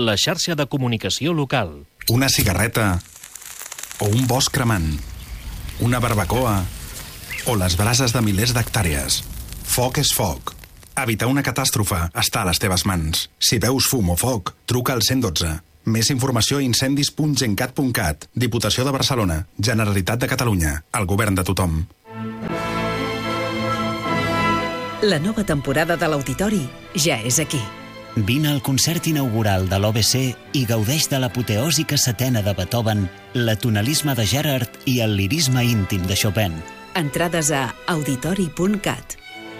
la xarxa de comunicació local. Una cigarreta o un bosc cremant, una barbacoa o les brases de milers d'hectàrees. Foc és foc. Evitar una catàstrofe està a les teves mans. Si veus fum o foc, truca al 112. Més informació a incendis.gencat.cat. Diputació de Barcelona, Generalitat de Catalunya, el govern de tothom. La nova temporada de l'Auditori ja és aquí. Vine al concert inaugural de l'OBC i gaudeix de l'apoteòsica setena de Beethoven, l'atonalisme de Gerhard i el lirisme íntim de Chopin. Entrades a auditori.cat.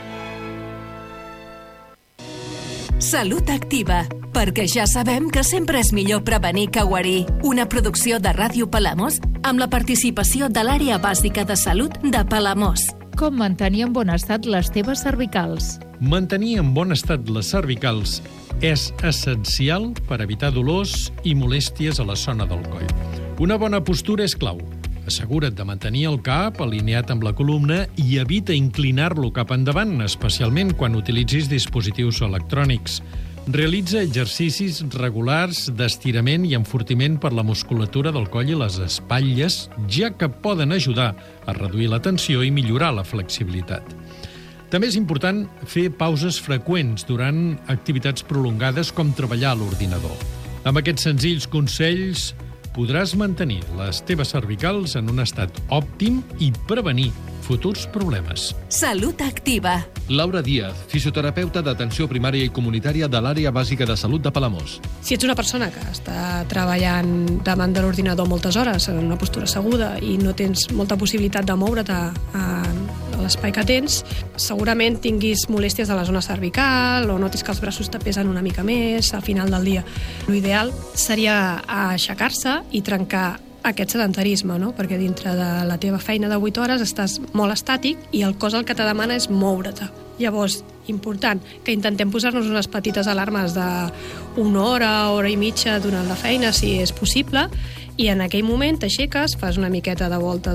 Salut Activa, perquè ja sabem que sempre és millor prevenir que guarir. Una producció de Ràdio Palamós amb la participació de l'Àrea Bàsica de Salut de Palamós. Com mantenir en bon estat les teves cervicals? Mantenir en bon estat les cervicals és essencial per evitar dolors i molèsties a la zona del coll. Una bona postura és clau. Assegura't de mantenir el cap alineat amb la columna i evita inclinar-lo cap endavant, especialment quan utilitzis dispositius electrònics. Realitza exercicis regulars d'estirament i enfortiment per la musculatura del coll i les espatlles, ja que poden ajudar a reduir la tensió i millorar la flexibilitat. També és important fer pauses freqüents durant activitats prolongades com treballar a l'ordinador. Amb aquests senzills consells podràs mantenir les teves cervicals en un estat òptim i prevenir futurs problemes. Salut Activa. Laura Díaz, fisioterapeuta d'atenció primària i comunitària de l'Àrea Bàsica de Salut de Palamós. Si ets una persona que està treballant davant de l'ordinador moltes hores en una postura asseguda i no tens molta possibilitat de moure't a l'espai que tens, segurament tinguis molèsties a la zona cervical o notis que els braços te pesen una mica més al final del dia. L'ideal seria aixecar-se i trencar aquest sedentarisme, no? Perquè dintre de la teva feina de 8 hores estàs molt estàtic i el cos el que te demana és moure't. Llavors, important, que intentem posar-nos unes petites alarmes d'una hora i mitja durant la feina, si és possible, i en aquell moment t'aixeques, fas una miqueta de volta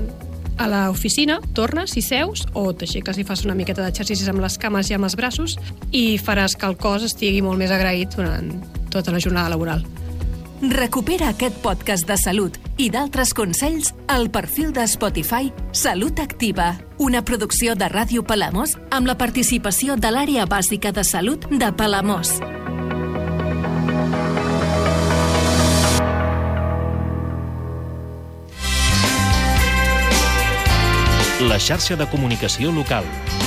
a l'oficina, tornes i seus, o t'aixeques i fas una miqueta d'exercicis amb les cames i amb els braços, i faràs que el cos estigui molt més agraït durant tota la jornada laboral. Recupera aquest podcast de salut i d'altres consells al perfil de Spotify Salut Activa, una producció de Ràdio Palamós amb la participació de l'Àrea Bàsica de Salut de Palamós. La xarxa de comunicació local.